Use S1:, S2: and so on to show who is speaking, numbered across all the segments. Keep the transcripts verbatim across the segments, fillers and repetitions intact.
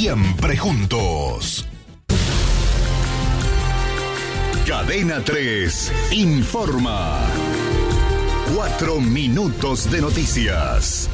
S1: siempre juntos. Cadena tres informa. Cuatro minutos de noticias.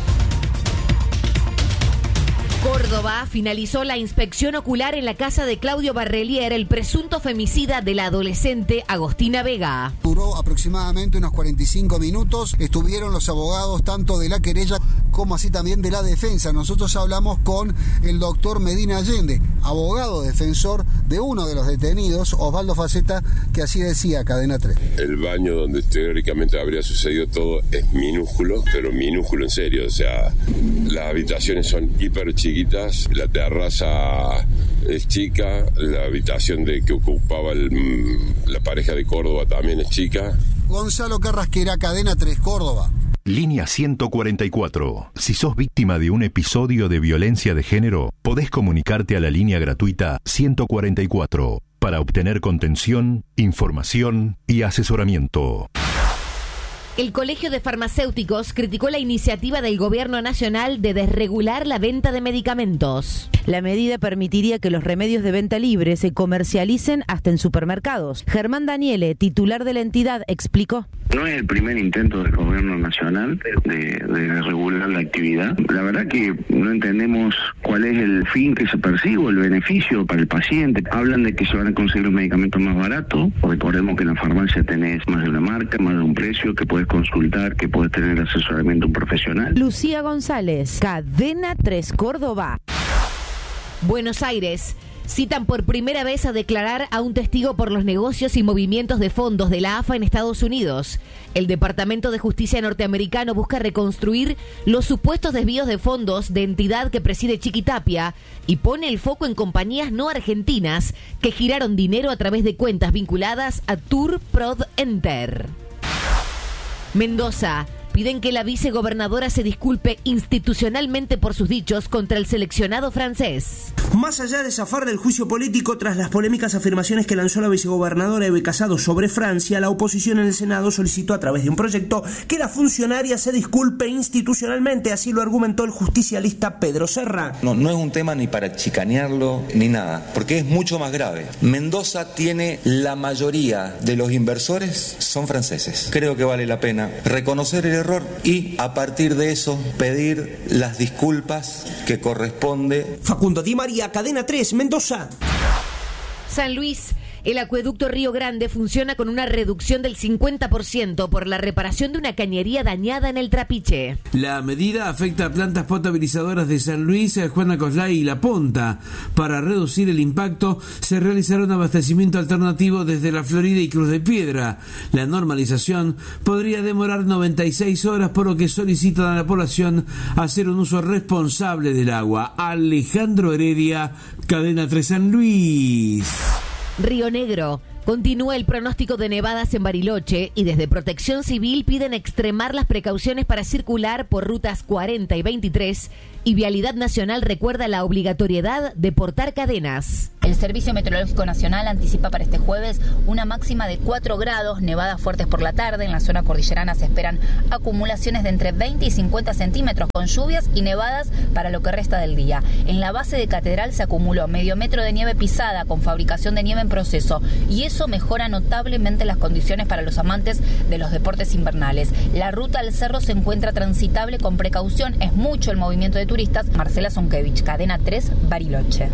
S2: Córdoba finalizó la inspección ocular en la casa de Claudio Barrelier, el presunto femicida de la adolescente Agostina Vega.
S3: Duró aproximadamente unos cuarenta y cinco minutos. Estuvieron los abogados tanto de la querella como así también de la defensa. Nosotros hablamos con el doctor Medina Allende, abogado defensor de uno de los detenidos, Osvaldo Faceta, que así decía Cadena tres.
S4: El baño donde teóricamente habría sucedido todo es minúsculo, pero minúsculo en serio. O sea, las habitaciones son hiper chiquitas, la terraza es chica, la habitación de que ocupaba el, la pareja de Córdoba también es chica.
S3: Gonzalo Carrasquera, Cadena tres, Córdoba.
S1: Línea ciento cuarenta y cuatro. Si sos víctima de un episodio de violencia de género, podés comunicarte a la línea gratuita ciento cuarenta y cuatro para obtener contención, información y asesoramiento.
S2: El Colegio de Farmacéuticos criticó la iniciativa del Gobierno Nacional de desregular la venta de medicamentos.
S5: La medida permitiría que los remedios de venta libre se comercialicen hasta en supermercados. Germán Daniele, titular de la entidad, explicó.
S6: No es el primer intento del Gobierno Nacional de, de regular la actividad. La verdad que no entendemos cuál es el fin que se persigue o el beneficio para el paciente. Hablan de que se van a conseguir los medicamentos más baratos. Recordemos que en la farmacia tenés más de una marca, más de un precio, que puedes consultar, que puedes tener asesoramiento profesional.
S5: Lucía González, Cadena tres, Córdoba.
S2: Buenos Aires. Citan por primera vez a declarar a un testigo por los negocios y movimientos de fondos de la A F A en Estados Unidos. El Departamento de Justicia norteamericano busca reconstruir los supuestos desvíos de fondos de entidad que preside Chiquitapia y pone el foco en compañías no argentinas que giraron dinero a través de cuentas vinculadas a Tour Prod Enter. Mendoza. Piden que la vicegobernadora se disculpe institucionalmente por sus dichos contra el seleccionado francés.
S7: Más allá de zafar del juicio político tras las polémicas afirmaciones que lanzó la vicegobernadora Eve Casado sobre Francia, la oposición en el Senado solicitó a través de un proyecto que la funcionaria se disculpe institucionalmente, así lo argumentó el justicialista Pedro Serra.
S8: No, no es un tema ni para chicanearlo ni nada, porque es mucho más grave. Mendoza tiene la mayoría de los inversores son franceses. Creo que vale la pena reconocer el error y a partir de eso pedir las disculpas que corresponde.
S7: Facundo Di María, Cadena tres, Mendoza.
S2: San Luis. El acueducto Río Grande funciona con una reducción del cincuenta por ciento por la reparación de una cañería dañada en el Trapiche.
S9: La medida afecta a plantas potabilizadoras de San Luis, Juana Coslay y La Ponta. Para reducir el impacto, se realizará un abastecimiento alternativo desde La Florida y Cruz de Piedra. La normalización podría demorar noventa y seis horas, por lo que solicitan a la población hacer un uso responsable del agua. Alejandro Heredia, Cadena tres San Luis.
S2: Río Negro. Continúa el pronóstico de nevadas en Bariloche y desde Protección Civil piden extremar las precauciones para circular por rutas cuarenta y veintitrés y Vialidad Nacional recuerda la obligatoriedad de portar cadenas.
S10: El Servicio Meteorológico Nacional anticipa para este jueves una máxima de cuatro grados, nevadas fuertes por la tarde. En la zona cordillerana se esperan acumulaciones de entre veinte y cincuenta centímetros con lluvias y nevadas para lo que resta del día. En la base de Catedral se acumuló medio metro de nieve pisada con fabricación de nieve en proceso y eso mejora notablemente las condiciones para los amantes de los deportes invernales. La ruta al cerro se encuentra transitable con precaución, es mucho el movimiento de turistas. Marcela Zonkevich, Cadena tres, Bariloche.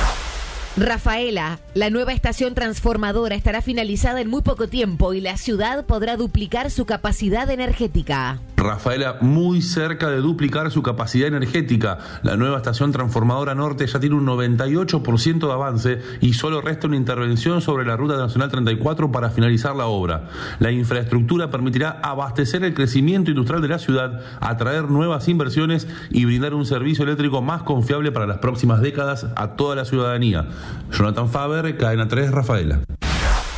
S2: Rafaela, la nueva estación transformadora estará finalizada en muy poco tiempo y la ciudad podrá duplicar su capacidad energética.
S11: Rafaela, muy cerca de duplicar su capacidad energética. La nueva estación transformadora norte ya tiene un noventa y ocho por ciento de avance y solo resta una intervención sobre la Ruta Nacional treinta y cuatro para finalizar la obra. La infraestructura permitirá abastecer el crecimiento industrial de la ciudad, atraer nuevas inversiones y brindar un servicio eléctrico más confiable para las próximas décadas a toda la ciudadanía. Jonathan Faber, Cadena tres, Rafaela.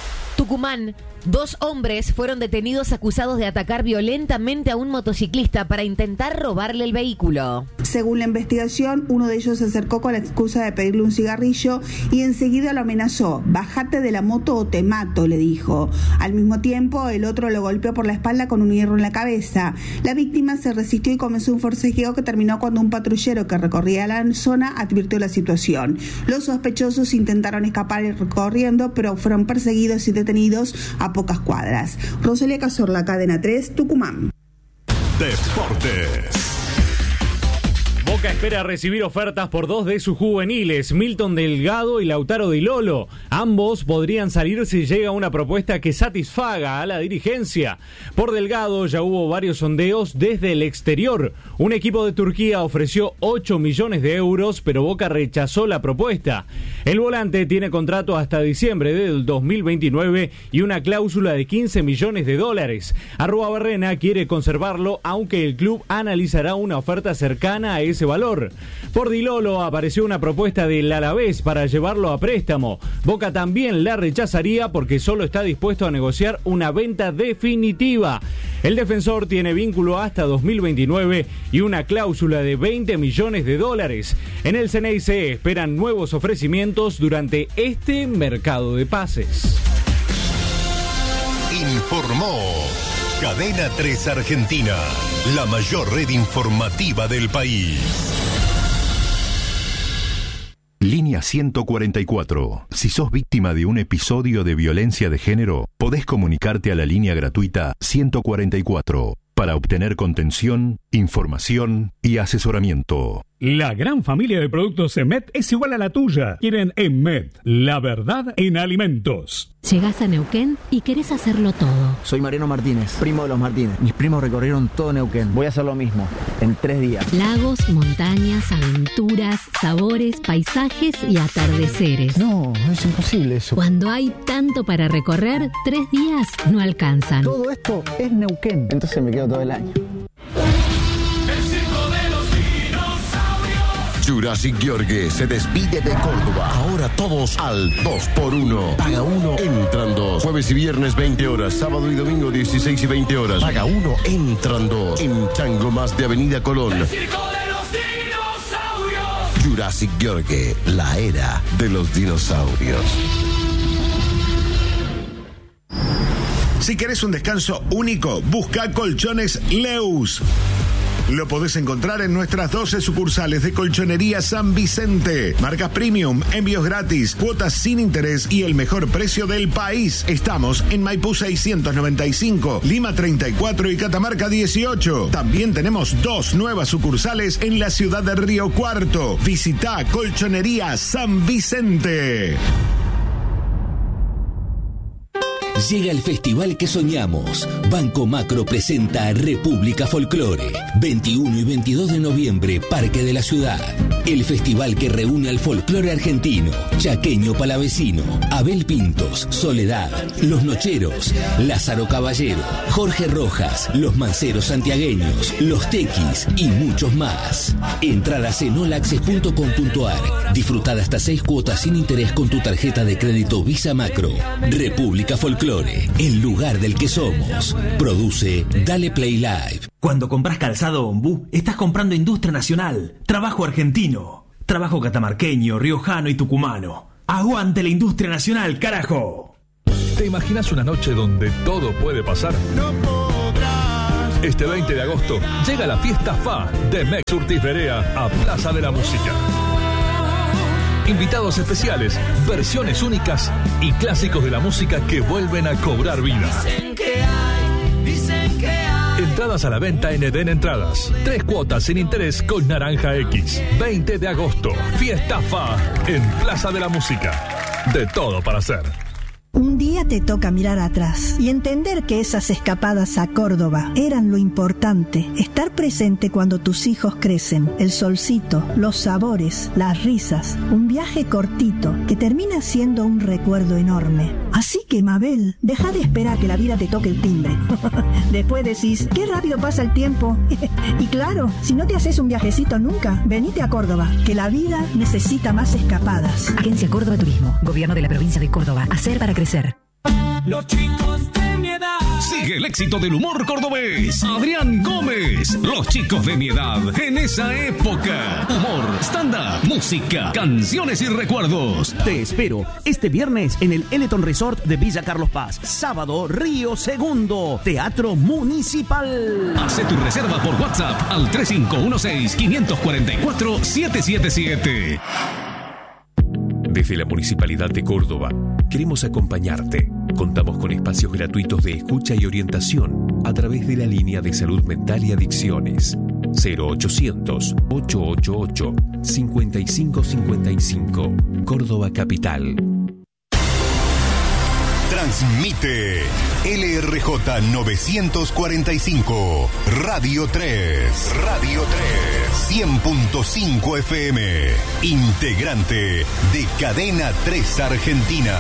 S2: Tucumán, dos hombres fueron detenidos acusados de atacar violentamente a un motociclista para intentar robarle el vehículo.
S12: Según la investigación, uno de ellos se acercó con la excusa de pedirle un cigarrillo y enseguida lo amenazó. Bájate de la moto o te mato, le dijo. Al mismo tiempo, el otro lo golpeó por la espalda con un hierro en la cabeza. La víctima se resistió y comenzó un forcejeo que terminó cuando un patrullero que recorría la zona advirtió la situación. Los sospechosos intentaron escapar corriendo, pero fueron perseguidos y detenidos a pocas cuadras. Rosalía Cazorla, Cadena tres, Tucumán.
S1: Deportes.
S13: Boca espera recibir ofertas por dos de sus juveniles, Milton Delgado y Lautaro Di Lolo. Ambos podrían salir si llega una propuesta que satisfaga a la dirigencia. Por Delgado ya hubo varios sondeos desde el exterior. Un equipo de Turquía ofreció ocho millones de euros, pero Boca rechazó la propuesta. El volante tiene contrato hasta diciembre del dos mil veintinueve y una cláusula de quince millones de dólares. Arruabarrena quiere conservarlo, aunque el club analizará una oferta cercana a ese valor. Por Di Lolo apareció una propuesta del Alavés para llevarlo a préstamo. Boca también la rechazaría porque solo está dispuesto a negociar una venta definitiva. El defensor tiene vínculo hasta dos mil veintinueve y una cláusula de veinte millones de dólares. En el Ceneice esperan nuevos ofrecimientos durante este mercado de pases.
S1: Informó Cadena tres Argentina, la mayor red informativa del país. Línea ciento cuarenta y cuatro. Si sos víctima de un episodio de violencia de género, podés comunicarte a la línea gratuita ciento cuarenta y cuatro para obtener contención, información y asesoramiento.
S14: La gran familia de productos Emet es igual a la tuya. Quieren Emet, la verdad en alimentos.
S15: Llegás a Neuquén y querés hacerlo todo.
S16: Soy Mariano Martínez, primo de los Martínez. Mis primos recorrieron todo Neuquén. Voy a hacer lo mismo, en tres días.
S15: Lagos, montañas, aventuras, sabores, paisajes y atardeceres.
S16: No, no es imposible eso.
S15: Cuando hay tanto para recorrer, tres días no alcanzan.
S16: Todo esto es Neuquén. Entonces me quedo todo el año.
S1: Jurassic Gheorghe se despide de Córdoba. Ahora todos al dos por uno. Paga uno, entran dos. Jueves y viernes veinte horas. Sábado y domingo dieciséis y veinte horas. Paga uno, entran dos. En Chango Más de Avenida Colón. El circo de los dinosaurios. Jurassic Gheorghe, la era de los dinosaurios.
S17: Si querés un descanso único, busca Colchones Leus. Lo podés encontrar en nuestras doce sucursales de Colchonería San Vicente. Marcas premium, envíos gratis, cuotas sin interés y el mejor precio del país. Estamos en Maipú seiscientos noventa y cinco, Lima treinta y cuatro y Catamarca dieciocho. También tenemos dos nuevas sucursales en la ciudad de Río Cuarto. Visita Colchonería San Vicente.
S18: Llega el festival que soñamos. Banco Macro presenta República Folclore. veintiuno y veintidós de noviembre, Parque de la Ciudad. El festival que reúne al folclore argentino, chaqueño palavecino, Abel Pintos, Soledad, Los Nocheros, Lázaro Caballero, Jorge Rojas, Los Manceros Santiagueños, Los Tequis y muchos más. Entradas en olaxes punto com punto ar. Disfrutad hasta seis cuotas sin interés con tu tarjeta de crédito Visa Macro. República Folclore, el lugar del que somos. Produce Dale Play Live.
S19: Cuando compras calzado Ombú, estás comprando industria nacional, trabajo argentino, trabajo catamarqueño, riojano y tucumano. ¡Aguante la industria nacional, carajo!
S20: ¿Te imaginas una noche donde todo puede pasar? No podrás. Este veinte de agosto llega la fiesta F A de Mex Urtiz Berea a Plaza de la Música. Invitados especiales, versiones únicas y clásicos de la música que vuelven a cobrar vida. Dicen que hay, dicen que hay. Entradas a la venta en Eden Entradas. Tres cuotas sin interés con Naranja X. veinte de agosto, fiesta F A en Plaza de la Música. De todo para hacer.
S21: Un día te toca mirar atrás y entender que esas escapadas a Córdoba eran lo importante. Estar presente cuando tus hijos crecen, el solcito, los sabores, las risas. Un viaje cortito que termina siendo un recuerdo enorme. Así que, Mabel, deja de esperar que la vida te toque el timbre. Después decís, qué rápido pasa el tiempo. Y claro, si no te haces un viajecito nunca, venite a Córdoba, que la vida necesita más escapadas.
S22: Agencia Córdoba Turismo, Gobierno de la Provincia de Córdoba. Hacer para crecer.
S4: los chicos de mi edad.
S22: Sigue el éxito del humor cordobés. Adrián Gómez, los chicos de mi edad en esa época. Humor, stand-up, música, canciones y recuerdos.
S23: Te espero este viernes en el Eleton Resort de Villa Carlos Paz. Sábado, Río Segundo, Teatro Municipal.
S22: Hace tu reserva por WhatsApp al tres cinco uno seis, cinco cuatro cuatro, siete siete siete.
S24: Desde la Municipalidad de Córdoba, queremos acompañarte. Contamos con espacios gratuitos de escucha y orientación a través de la línea de salud mental y adicciones cero ochocientos, ochocientos ochenta y ocho, cincuenta y cinco cincuenta y cinco, Córdoba Capital.
S1: Transmite L R J novecientos cuarenta y cinco, Radio tres, Radio tres, cien punto cinco F M, integrante de Cadena tres Argentina.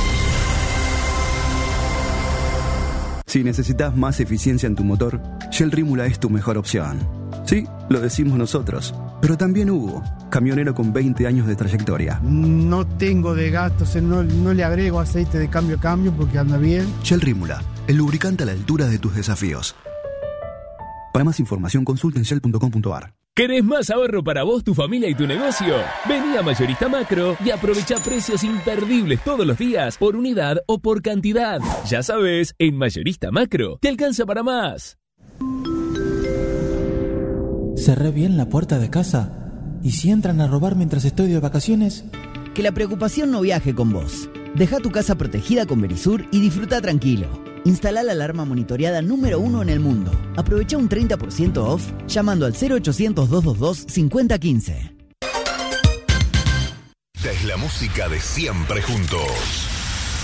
S25: Si necesitas más eficiencia en tu motor, Shell Rímula es tu mejor opción. Sí, lo decimos nosotros, pero también Hugo, camionero con veinte años de trayectoria.
S26: No tengo de gastos, no, no le agrego aceite de cambio a cambio porque anda bien.
S25: Shell Rímula, el lubricante a la altura de tus desafíos. Para más información consulta en shell punto com punto a r.
S27: ¿Querés más ahorro para vos, tu familia y tu negocio? Vení a Mayorista Macro y aprovecha precios imperdibles todos los días, por unidad o por cantidad. Ya sabes, en Mayorista Macro te alcanza para más.
S28: Cerré bien la puerta de casa. ¿Y si entran a robar mientras estoy de vacaciones?
S29: Que la preocupación no viaje con vos. Deja tu casa protegida con Verisur y disfruta tranquilo. Instala la alarma monitoreada número uno en el mundo. Aprovecha un treinta por ciento off llamando al cero ochocientos, doscientos veintidós, cincuenta quince.
S1: Es la música de siempre juntos.